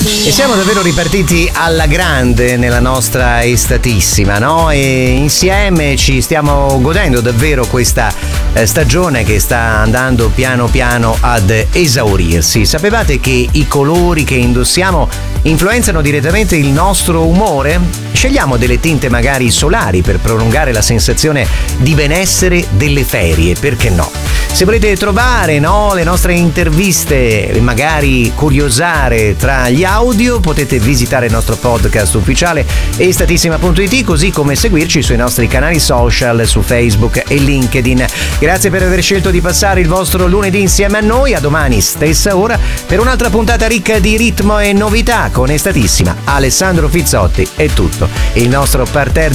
E siamo davvero ripartiti alla grande nella nostra estatissima, no? E insieme ci stiamo godendo davvero questa stagione che sta andando piano piano ad esaurirsi. Sapevate che i colori che indossiamo influenzano direttamente il nostro umore? Scegliamo delle tinte magari solari per prolungare la sensazione di benessere delle ferie, perché no? Se volete trovare, no, le nostre interviste e magari curiosare tra gli audio, potete visitare il nostro podcast ufficiale estatissima.it, così come seguirci sui nostri canali social su Facebook e LinkedIn. Grazie per aver scelto di passare il vostro lunedì insieme a noi. A domani stessa ora per un'altra puntata ricca di ritmo e novità con Estatissima. Alessandro Fizzotti è tutto. Il nostro parterre